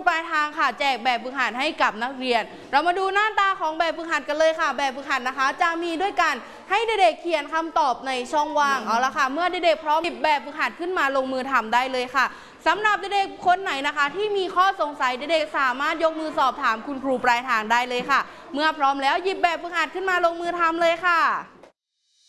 ปลายทางค่ะแจกแบบฝึกหัดให้กับนักเรียนเรามาดูหน้าตาของแบบฝึกหัดกันเลยค่ะแบบฝึกหัดนะคะจะมีด้วยกันให้เด็กๆเขียนคำตอบในช่องว่างเอาละค่ะเมื่อเด็กๆพร้อมหยิบแบบฝึกหัดขึ้นมาลงมือทำได้เลยค่ะสำหรับเด็กๆคนไหนนะคะที่มีข้อสงสัยเด็กๆสามารถยกมือสอบถามคุณครูปลายทางได้เลยค่ะเมื่อพร้อมแล้วหยิบแบบฝึกหัดขึ้นมาลงมือทำเลยค่ะ